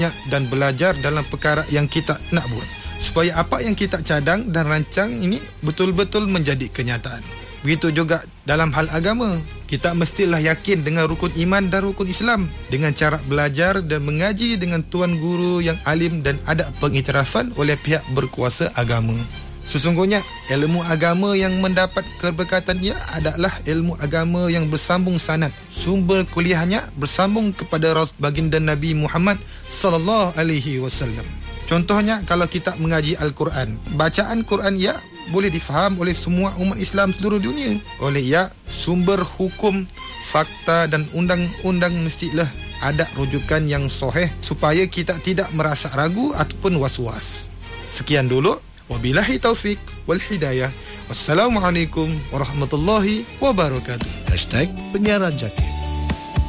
dan belajar dalam perkara yang kita nak buat, supaya apa yang kita cadang dan rancang ini betul-betul menjadi kenyataan. Begitu juga dalam hal agama, kita mestilah yakin dengan rukun iman dan rukun Islam dengan cara belajar dan mengaji dengan tuan guru yang alim dan ada pengiktirafan oleh pihak berkuasa agama. Sesungguhnya ilmu agama yang mendapat keberkatan ia adalah ilmu agama yang bersambung sanad. Sumber kuliahnya bersambung kepada baginda Nabi Muhammad sallallahu alaihi wasallam. Contohnya kalau kita mengaji Al-Quran, bacaan Quran ia boleh difaham oleh semua umat Islam seluruh dunia. Oleh ia, sumber hukum, fakta dan undang-undang mestilah ada rujukan yang sahih supaya kita tidak merasa ragu ataupun was-was. Sekian dulu. Wabillahi taufik wal hidayah. Wassalamualaikum warahmatullahi wabarakatuh. #Penyiaran Jaki.